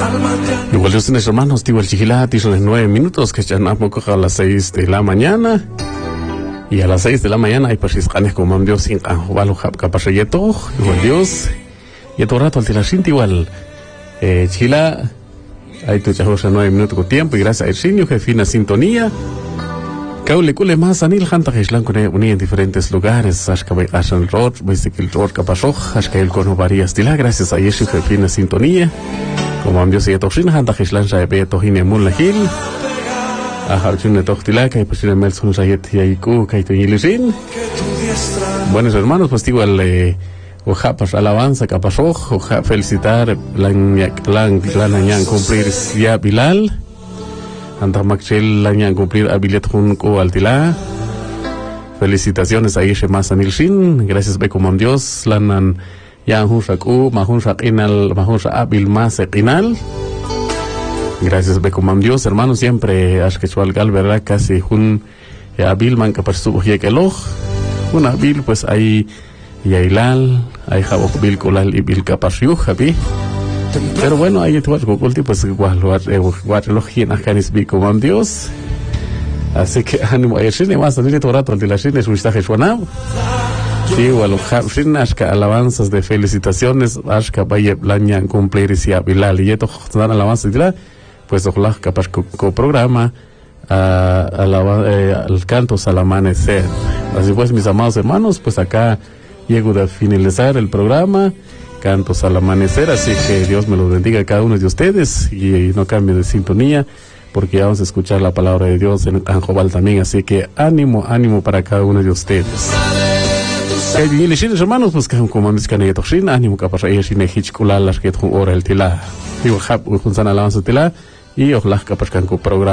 Igual yo tienes hermanos, digo el chigilati son 9 minutos que ya no coja a las 6 de la mañana. Y a las 6 de la mañana hay pues iscanes como Dios sin anjubalo capayeto, igual Dios. Y todo rato al tilashinti igual chila hay tu chajosa 9 minutos con tiempo y gracias a Ersinio que fina sintonía. Caule cule más anil hanta que islan con uní en diferentes lugares, ashkabe ashan road, bicycle road kapashoj, ashkael con varias tila gracias a Yesu que fina sintonía. Como Dios y toshin hanta que islan shaebe tohine mulahil. Aharchune tohtila que pues en Melson Sayet yaiku que tuñilisin. Buenos hermanos, pues igual oja pas alabanza kapashoj, oja felicitar lan cumplir ya Bilal. Anta Maxel lañan cumplir habilit junco altila. Felicitaciones a Ishe Masanil Shin. Gracias be como Dios. Lanan yan hunsaku, mahunsak inal, mahunsa abil masekinal. Gracias be como Dios, hermanos, siempre ashkechual gal, verdad, casi hun abil man kapasu yekeloj. Un abil pues hay yailal, hay jabok bil kolal y bil kapasyu habi. Pero bueno, ahí te vas a pues igual, guatelogía najanis vi como Dios. Así que ánimo, ayer sí, más de todo rato, el de la China es un mensaje suena. Sí, igual, sin ashka alabanzas de felicitaciones, ashka vaya planean cumplir y si a Bilal y esto, dan alabanzas de la, pues ojalá capaz programa al cantos al amanecer. Así pues, mis amados hermanos, pues acá llego a finalizar el programa. Cantos al amanecer, así que Dios me los bendiga a cada uno de ustedes y no cambie de sintonía porque ya vamos a escuchar la palabra de Dios en Anjobal también, así que ánimo para cada uno de ustedes. Hermanos, pues como mis canalletos, ánimo capaz de ir sin hichkular las que hora el tila, digo, un san alabanza tila y ojalá capaz que programa.